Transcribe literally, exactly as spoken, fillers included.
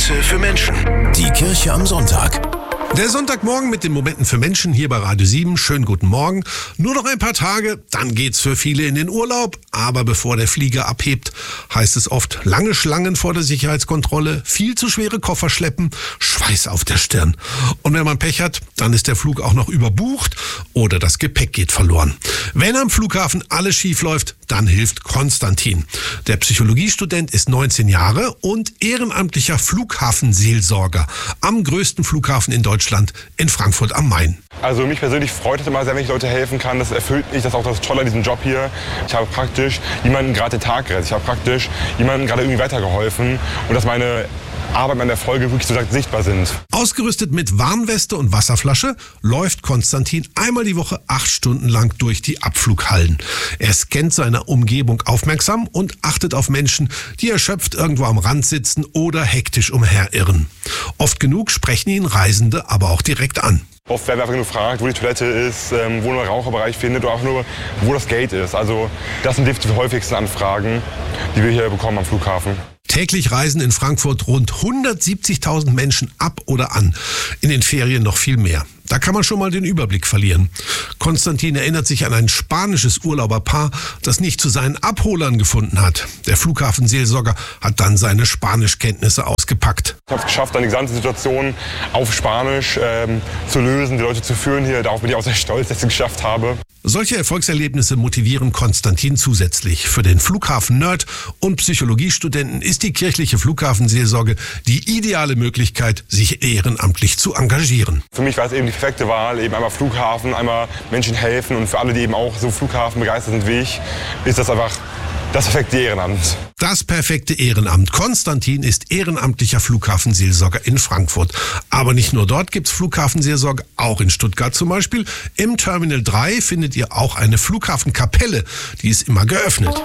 Momente für Menschen. Die Kirche am Sonntag. Der Sonntagmorgen mit den Momenten für Menschen hier bei Radio sieben. Schönen guten Morgen. Nur noch ein paar Tage, dann geht's für viele in den Urlaub. Aber bevor der Flieger abhebt, heißt es oft lange Schlangen vor der Sicherheitskontrolle, viel zu schwere Koffer schleppen, Schweiß auf der Stirn. Und wenn man Pech hat, dann ist der Flug auch noch überbucht oder das Gepäck geht verloren. Wenn am Flughafen alles schief läuft, dann hilft Konstantin. Der Psychologiestudent ist neunzehn Jahre und ehrenamtlicher Flughafenseelsorger am größten Flughafen in Deutschland, in Frankfurt am Main. Also mich persönlich freut es immer sehr, wenn ich Leute helfen kann. Das erfüllt mich, das ist auch das Tolle an diesem Job hier. Ich habe praktisch jemanden gerade den Tag gerettet. Ich habe praktisch jemanden gerade irgendwie weitergeholfen und dass meine Arbeit, meine Erfolge wirklich so gesagt sichtbar sind. Ausgerüstet mit Warnweste und Wasserflasche läuft Konstantin einmal die Woche acht Stunden lang durch die Abflughallen. Er scannt seine Umgebung aufmerksam und achtet auf Menschen, die erschöpft irgendwo am Rand sitzen oder hektisch umherirren. Oft genug sprechen ihn Reisende aber auch direkt an. Oft werden wir einfach nur gefragt, wo die Toilette ist, wo man einen Raucherbereich findet oder auch nur, wo das Gate ist. Also das sind die häufigsten Anfragen, die wir hier bekommen am Flughafen. Täglich reisen in Frankfurt rund hundertsiebzigtausend Menschen ab oder an. In den Ferien noch viel mehr. Da kann man schon mal den Überblick verlieren. Konstantin erinnert sich an ein spanisches Urlauberpaar, das nicht zu seinen Abholern gefunden hat. Der Flughafenseelsorger hat dann seine Spanischkenntnisse ausgepackt. Ich habe es geschafft, dann die gesamte Situation auf Spanisch ähm, zu lösen, die Leute zu führen hier. Darauf bin ich auch sehr stolz, dass ich es geschafft habe. Solche Erfolgserlebnisse motivieren Konstantin zusätzlich. Für den Flughafen-Nerd und Psychologiestudenten ist die kirchliche Flughafenseelsorge die ideale Möglichkeit, sich ehrenamtlich zu engagieren. Für mich war es eben die perfekte Wahl, eben einmal Flughafen, einmal Menschen helfen und für alle, die eben auch so Flughafen begeistert sind wie ich, ist das einfach das perfekte Ehrenamt. Das perfekte Ehrenamt. Konstantin ist ehrenamtlicher Flughafenseelsorger in Frankfurt. Aber nicht nur dort gibt's Flughafenseelsorge, auch in Stuttgart zum Beispiel. Im Terminal drei findet ihr auch eine Flughafenkapelle. Die ist immer geöffnet.